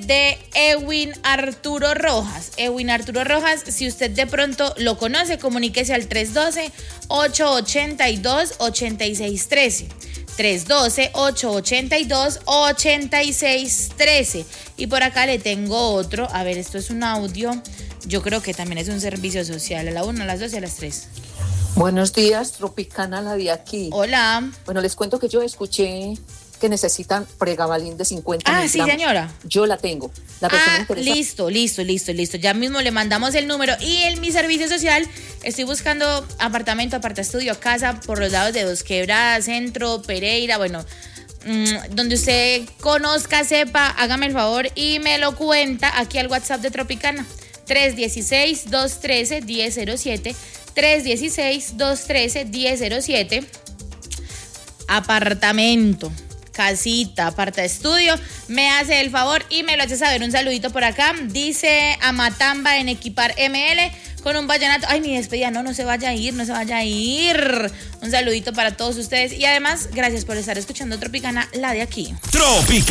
de Ewin Arturo Rojas. Ewin Arturo Rojas, si usted de pronto lo conoce, comuníquese al 312-882-8613. 312-882-8613. Y por acá le tengo otro. A ver, esto es un audio. Yo creo que también es un servicio social. A la 1, a las 2 y a las 3. Buenos días, Tropicana, la de aquí. Hola. Bueno, les cuento que yo escuché que necesitan pregabalín de 50 miligramos. Sí, señora. Yo la tengo. La persona interesa. Listo. Ya mismo le mandamos el número. Y en mi servicio social estoy buscando apartamento, estudio, casa por los lados de Dos Quebradas, Centro, Pereira, bueno, donde usted conozca, sepa, hágame el favor y me lo cuenta aquí al WhatsApp de Tropicana. 316-213-1007. 316-213-1007. Apartamento, casita, aparta estudio, me hace el favor y me lo hace saber. Un saludito por acá, dice Amatamba en Equipar ML con un vallenato. Ay, mi despedida, no se vaya a ir. Un saludito para todos ustedes y además, gracias por estar escuchando Tropicana, la de aquí. Tropicana.